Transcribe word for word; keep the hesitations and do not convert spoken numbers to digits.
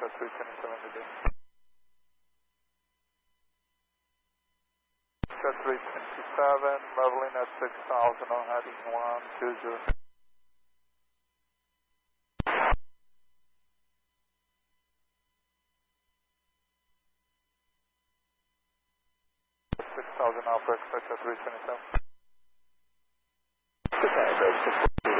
Express three twenty-seven today. Express three twenty-seven, leveling at six thousand on heading one two zero. six thousand Alpha Express three twenty-seven.